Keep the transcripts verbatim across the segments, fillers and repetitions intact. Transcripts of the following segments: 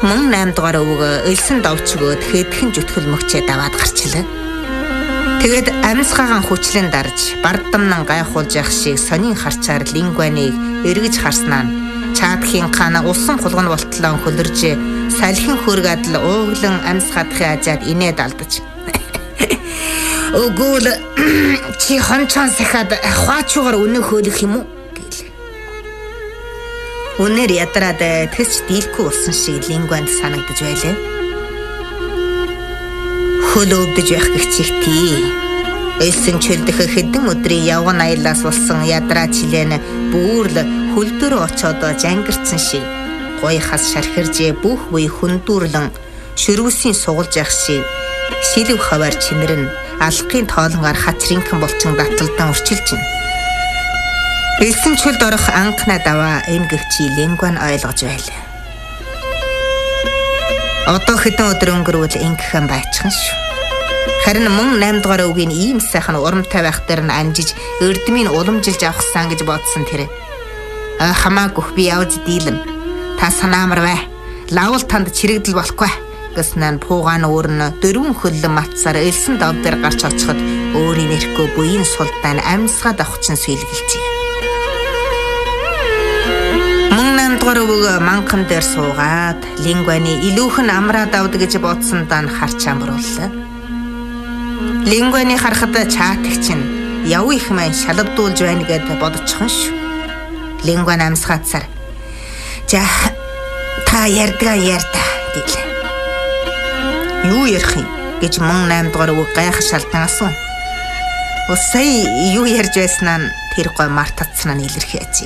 Мөн наймд дугаар өвөг элсэн довчгөөд хэдхэн зүтгэл мөгчээ даваад гарчлаа. Тэгэд амьсгаагаан хүчлэн дарж бардамнан гайхуулж явах шиг сонин харчаар лингваныг эргэж харснаа чаадхийн хана усан хулган болтлоо хөлөрж салхин хөргадл ууглан амьсгаадахын ажаад инээд алдаж. Өгөөл чи хончон сахад хwaачуугаар үнэн хөөлөх юм уу гээл. Үнээр ядраад тэсч дийлэхгүй болсон шиг лингванд санагдаж байлаа. Хөлөвдөж байх гэх чигтээ. Элсэн чөлдөх хэдэн өдрийн явган аяллаас болсон ядраа чилэн бүүрл хөлдөр очоод жангирцсан шиг гой хас шархирж бүх үе хүндүүрлэн шөрвөсийн сугалж явах шиг шилв хаваар чимэрэн алхын тоолонгаар хачринхан болчин даталдан урчилж байна. Элсэн чөлд орох анхна даваа энэ гэгчи лингван ойлгож байлаа. Одоо хэдэн өдөр өнгөрвөл ингэхэн байцхан шүү. Харин мөн наймд дугаар өвгийн ийм сайхан урамтай байх дээр нь амжиж эрдмийн уламжилж авахсан гэж бодсон тэр. А хамаагүй би явж дийлэн. Та санаамар бай. Лавл танд чирэгдэл болохгүй гэснээр пуугаан өөрнө дөрвөн хөллөн матсаар элсэн дов дээр гарч очиход өөрийн нэрхүү буян сулдаан амьсгаад авахчин сэлгэлжээ. Мөн наймд дугаар өвөг манхан дээр суугаад лингваны илүүхэн амраад авд гэж бодсондаа харч амрууллаа. Лингваны харахад чаатх чинь яв их маань шалавдуулж байна гэд бодчихсон шүү. Лингван амсгаацаар за та ярьдгаа ярьда гэлээ. Юу ярих юм гэж мөн наймд дугаар өвөг гайхаш шалдан асуув. Усай юу ярьж байснаа тэр гой мартацснаа илэрхий ажээ.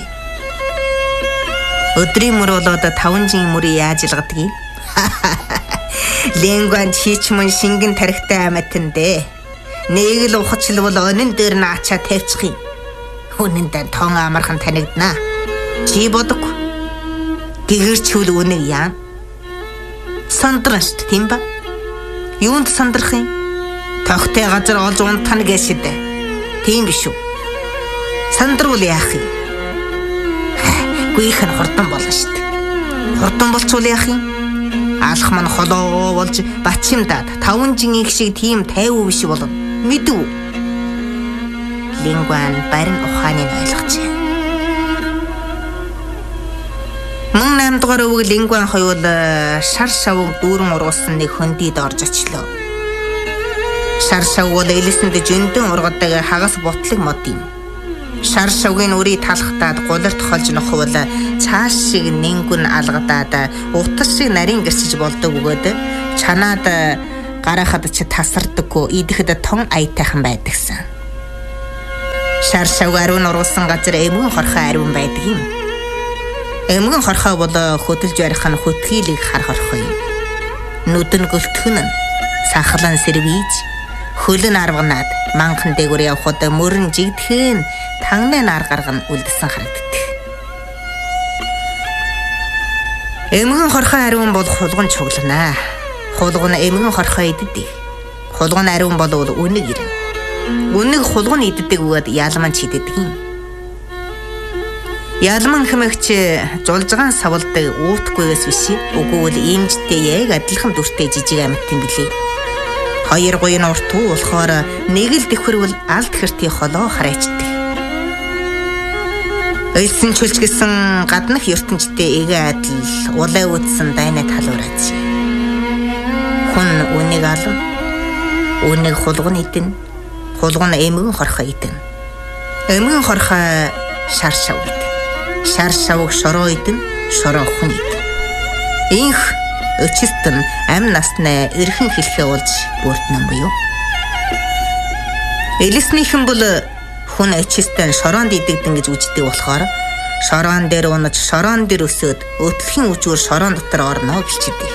Өдрийн мөр болоод таван жин мөрийг яаж илгадаг юм? Лингван чич мөн шингэн тарихтай амтэн дээ. Нэг л ухачлвал өнөн дээр наачаа тавьчих юм. Үнэн дээр тон амархан танигдана. Чи бодог. Гэгэрчүүл үнэг яа. Сандраш тийм ба? Юунд сандрах юм? Тогтой газар олж унтах гэшэд. Тийм биш үү? Сандрвал яах юм? Гүйх нь хурдан болно шүү дээ. Хурдан болчвол яах юм? Алх мань холоо болж бачимдаад таван жингийн шиг тийм тайвуу биш болов. Мэдв. Лингван барин ухааныг ойлгожээ. Мөн наймд дугаар өвөг лингван хоёул шар шавг дүүрэн ургуулсан нэг хөндийд орж очлоо. Шар шавг бол элэсэнд жөндөн ургадаг хагас бутлаг мод юм. Шар шавгийн үрийг талхтаад гуларт холж нохвол цааш шиг нэнгүн алгадаад утас шиг нарийн гэрчиж болдог өгөөд чанаад гарахад ч тасардаггүй идэхэд тон аятайхан байдагсан. Шар шавг ариун ургуулсан газар эмгэн хорхоо ариун байдаг юм. Эмгэн хорхоо бол хөдөлж барих нь хөтгийлийг хар хорхоо юм. Нүдэн гөлтгөн нь сахлан сэрвийж хөлн арвганаад манхан дээгүүр явхад мөрөн жигдэхэн тагнаа нар гарган үлдсэн харагддаг. Эмгэн хорхоо ариун бол хулган чугланаа. Хулган эмгэн хорхоо иддэг. Хулган ариун бол үнэг ирнэ. Үнэг хулган иддэг бөгөөд ялман ч иддэг юм. Ялман хэмэгч жулжгаан савлдаг уутгүйгээс биш үгүй л имжтэй яг адилхан дүртэй жижиг амьт юм билий. Хоёр гуйн урт уу болохоор нэг л дэхвэрвэл алд хэртий холоо хараачдаг. Элсэн чөлч гэсэн гаднах ертөнцтэй эгэ адил улай үдсэн дайнаа талуураач. Хүн үнийг алам. Үнийг хулган идэн. Хулган эмгэн хорхоо идэн. Эмгэн хорхоо шар шав идэн. Шар шавг шороо идэн. Шороо хүн идэн. Инх өчистэн ам наснаа эрхэн хэлхээ болж бүрднэ буюу. Элэснийхэн бол хүн өчистэн шороонд идэгдэн гэж үздэг болохоор шороон дээр унаж шороон дээр өсөөд өтлөхийн үжүүр шороон дотор орно гэлчихдээ.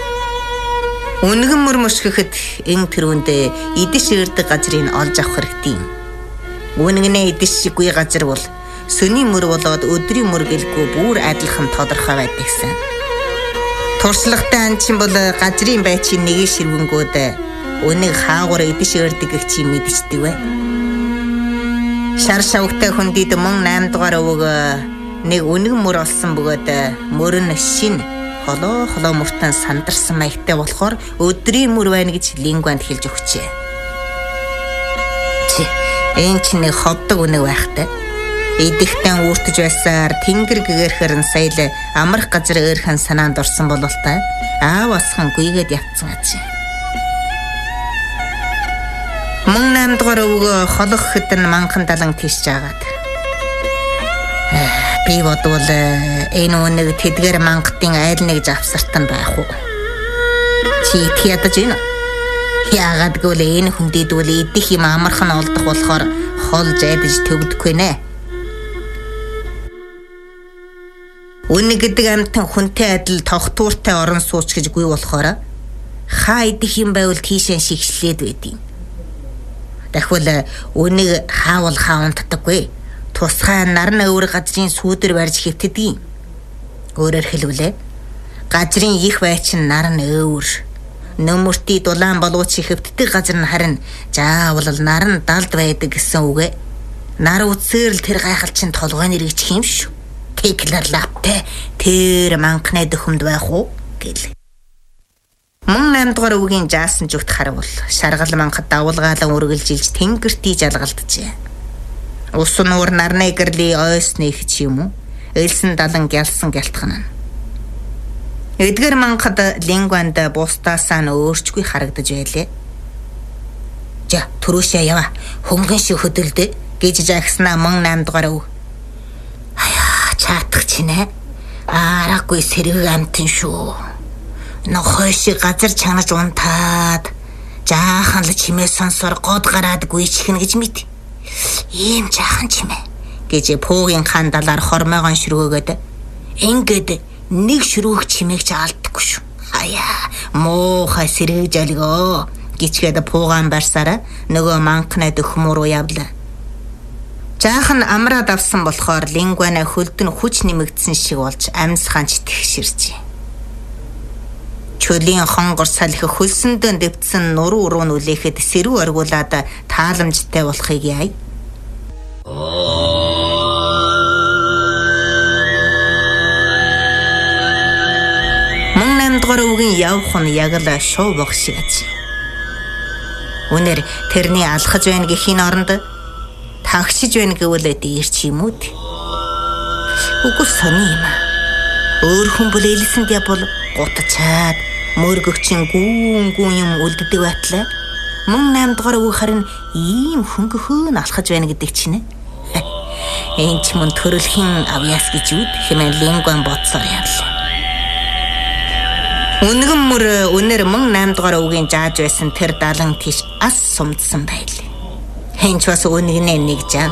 Үнгэн мөр мөшгөхөд эн тэрүүндээ идэж ирдэг газрыг олж авах хэрэгтэй юм. Үнгэнэ идэж шиггүй газар бол сөний мөр болоод өдрийн мөр гэлгүй бүр адилхан тодорхой байдаг гэсэн. Туршлагатай анчин бол газрын байчийн нэг ширвэнгүүд үнийг хаагуур идэж ирдэг гэх чи мэдчихдэг бай. Шар шавгтай хүндийд мөн наймд дугаар өвөг нэг үнэг мөр олсон бөгөөд мөр нь шин холоо холоо мөртөн сандарсан маягтай болохоор өдрийн мөр байна гэж Лингванд хэлж өгчээ. Чи энэ ч нэг ховдог үнэг байхтай. Идэхтэн үүртэж байсаар тэнгэр гэгэрхэр нь сая л амрах газар өөрхөн санаанд орсон бололтой аав асхан гүйгээд явцсан аж. Мөн намдгаар өвгөө холох хэдэн манхан далан тийш жаагаад. Би бодвол энэ үнэг тэдгээр мангатын айл нэг завсарт нь байх уу? Чи итгэж ядаж байна. Яагаад гэвэл энэ хүндийдвэл идэх юм амархан олдох болохоор холж айдаж төвдөггүй нэ. Үнэг гэдэг амтан хүнтэй адил тогтвортой орон сууч гэж гүй болохоор хаа идэх юм байвал тийшээ шигшлээд байдیں۔ Дахвал үнэг хаавал хаа унтдаггүй. Тусгай нарны өөр газрын сүүдэр барьж хэвтдэг юм. Өөрөөр хэлбэл газрын их байчин нар нь өөр. Нөмөртий дулаан болооч хэвтдэг газар нь харин заавал нар нь далд байдаг гэсэн үг. Нар үсээр л тэр гайхалчин толгойн эргэж юм шүү. Теклэр лапте тэр манхны дөхөмд байх уу гэл. Мөн намдгаар үгийн жаасан зүгт харвал шаргал манхад давуулгаалan үргэлж илж тэнгэртий жалгалджээ. Ус нуур нарны гэрли ойсны их ч юм уу элсэн далан гялсан гялтхан. Эдгэр манхад Лингванд бусдаасаа нь өөрчгүй харагдаж байлээ. За түрүүшээ ява хөнгөн шиг хөдөлдөө гэж жагснаа мөн намдгаар өв. Чаатах чинэ араагүй сэрэг амтэн шүү. Нохой шиг газар чанаж унтаад жаахан л чимээ сонсоор год гараад гүйчихнэ гэж мэд. Ийм жаахан чимээ гэж пуугийн хандалаар хормойгон шүргөөгээд ингээд нэг шүрүүх чимээг ч алдахгүй шүү. Хаяа муухай сэрэг жалгоо гिचгээд пуугаан барсараа нөгөө манхнаа дөхмөр руу явлаа. Жаахан амраад авсан болохоор Лингвана хөлд нь хүч нэмэгдсэн шиг болж амьсгаанч тэгширчээ. Чөлийн хонгор салхи хөлсөндөө дэвтсэн нуруу руу нүлээхэд сэрүү оргуулад тааламжтай болохыг яа. Мөн намдгаар үгийн явх нь яг л шоу бох шиг аж. Үнэр тэрний алхаж байна гэхийн оронд тагшиж байна гэвэл дээр чи юм уу? Үгүй сони юм аа. Өөр хүн бол элсэнд явбал гутчаад мөргөгчин гүүн гүүн юм үлддэг байтлаа. Мөн намдгаар үг харин ийм хөнгөхөө нь алхаж байна гэдэг чинь. Энд ч мөн төрөлхийн авьяас гэж үд хэмээн Лингван бодсоор явлаа. Үнгэн мөр өнөр мөн намдгаар үгийн зааж байсан тэр далан тийш ас сумдсан байлээ. Хэнч бас үнэгнээ нэг жаа